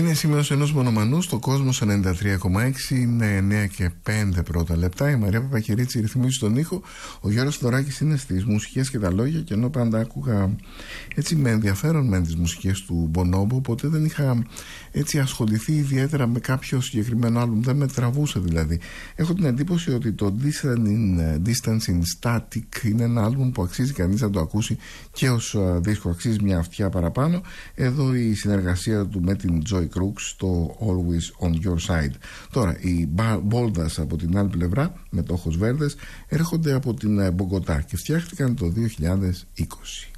Είναι σημείωση ενός μονομανού στο Κόσμος 93,6. Είναι 9 και 5 πρώτα λεπτά. Η Μαρία Παπακυρίτση ρυθμίζει τον ήχο. Ο Γιώργος Θοδωράκης είναι στις μουσικές και τα λόγια. Και ενώ πάντα άκουγα έτσι με ενδιαφέρον με τις μουσικές του Μπονόμπο, ποτέ δεν είχα έτσι ασχοληθεί ιδιαίτερα με κάποιο συγκεκριμένο άλμπουμ. Δεν με τραβούσε δηλαδή. Έχω την εντύπωση ότι το Distance in Static είναι ένα άλμπουμ που αξίζει κανείς να το ακούσει και ως δίσκο, αξίζει μια αυτιά παραπάνω. Εδώ η συνεργασία του με την Joy Crooks στο Always on Your Side. Τώρα οι Boldas από την άλλη πλευρά με το Ojos Verdes έρχονται από την Μπογκοτά και φτιάχτηκαν το 2020.